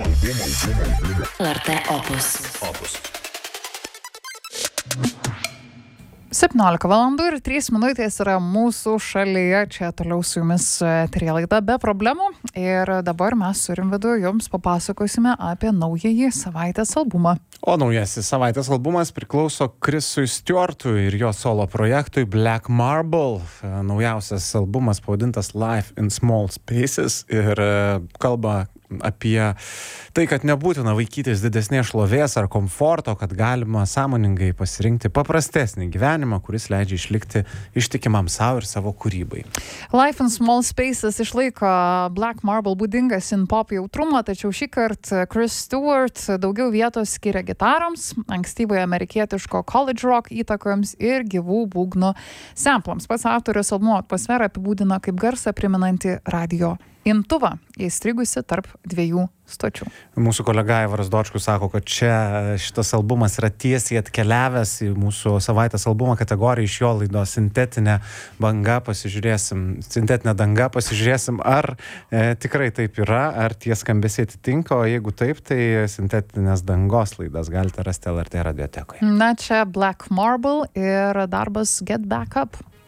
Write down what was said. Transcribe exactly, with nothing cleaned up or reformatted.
L R T Opus. Opus. septyniolika valandų ir trys minutės yra mūsų šalyje. Čia toliau su jumis eteryje laida Be problemų. Ir dabar mes su Rimvydu jums papasakosime apie naująjį savaitės albumą. O naujasis savaitės albumas priklauso Chrisui Stewartui ir jo solo projektui Black Marble. Naujausias albumas pavadintas Life in Small Spaces ir kalba apie tai, kad nebūtina vaikytis didesnės šlovės ar komforto, kad galima sąmoningai pasirinkti paprastesnį gyvenimą, kuris leidžia išlikti ištikimam savo ir savo kūrybai. Life in Small Spaces išlaiko Black Marble būdingą synth-pop jautrumą, tačiau šį kartą Chris Stewart daugiau vietos skiria gitaroms, ankstyvoje amerikietiško college rock įtakoms ir gyvų būgnų samplams. Pats autorius albumo atmosferą apibūdina kaip garsą priminantį radio imtuvą, įstrigusi tarp dviejų stočių. Mūsų kolega Aivaras Dočkus sako, kad čia šitas albumas yra tiesiai atkeliavęs į mūsų savaitės albumo kategoriją iš jo laidos Sintetinė banga. Pasižiūrėsim, sintetinė danga, pasižiūrėsim, ar e, tikrai taip yra, ar tie skambesiai atitinka, o jeigu taip, tai Sintetinės dangos laidas galite rasti L R T radiotekoje. Na, čia Black Marble ir darbas Get Back Up.